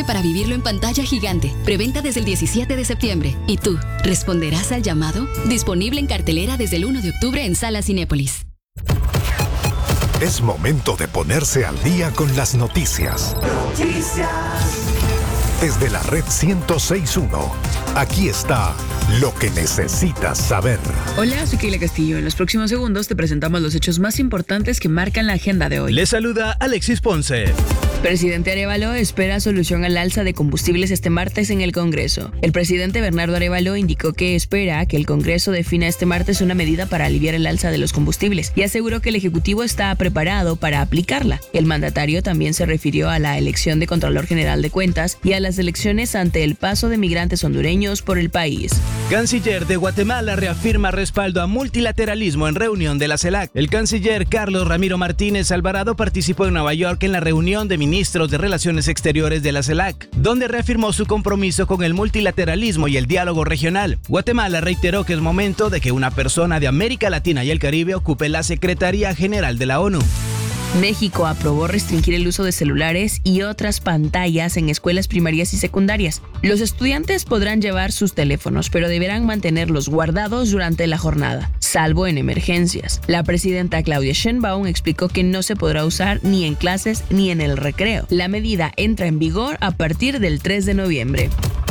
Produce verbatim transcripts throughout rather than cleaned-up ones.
Prepárate para vivirlo en pantalla gigante. Preventa desde el diecisiete de septiembre. ¿Y tú, responderás al llamado? Disponible en cartelera desde el uno de octubre en Sala Cinépolis. Es momento de ponerse al día con las noticias. Noticias. Desde la red ciento seis punto uno, aquí está lo que necesitas saber. Hola, soy Keila Castillo. En los próximos segundos te presentamos los hechos más importantes que marcan la agenda de hoy. Les saluda Alexis Ponce. Presidente Arévalo espera solución al alza de combustibles este martes en el Congreso. El presidente Bernardo Arévalo indicó que espera que el Congreso defina este martes una medida para aliviar el alza de los combustibles y aseguró que el Ejecutivo está preparado para aplicarla. El mandatario también se refirió a la elección de Contralor General de Cuentas y a las elecciones ante el paso de migrantes hondureños por el país. Canciller de Guatemala reafirma respaldo a multilateralismo en reunión de la CELAC. El canciller Carlos Ramiro Martínez Alvarado participó en Nueva York en la reunión de ministros de Relaciones Exteriores de la CELAC, donde reafirmó su compromiso con el multilateralismo y el diálogo regional. Guatemala reiteró que es momento de que una persona de América Latina y el Caribe ocupe la Secretaría General de la ONU. México aprobó restringir el uso de celulares y otras pantallas en escuelas primarias y secundarias. Los estudiantes podrán llevar sus teléfonos, pero deberán mantenerlos guardados durante la jornada, salvo en emergencias. La presidenta Claudia Sheinbaum explicó que no se podrá usar ni en clases ni en el recreo. La medida entra en vigor a partir del tres de noviembre.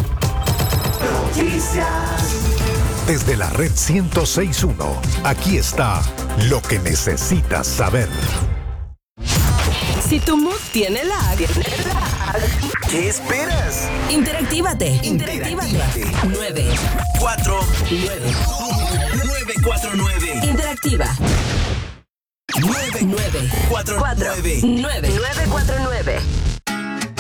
Desde la red ciento seis punto uno, aquí está lo que necesitas saber. Si tu mood tiene lag, ¿qué esperas? Interactívate. Interactívate. nueve cuatro nueve nueve cuatro nueve. Interactiva. nueve nueve cuatro nueve nueve nueve cuatro nueve.